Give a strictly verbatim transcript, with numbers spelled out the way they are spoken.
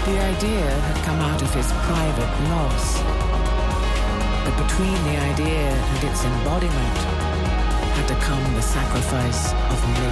The idea had come out of his private loss. But between the idea and its embodiment had to come the sacrifice of